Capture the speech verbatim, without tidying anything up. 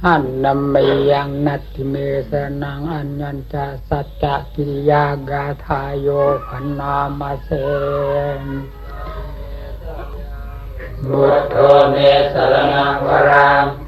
หันนำไม่ยังนัตติเมสนังอัญญัญจะสัจจะกิริยากาทายโยพันนามาเสบุตโธเมสรณังวราม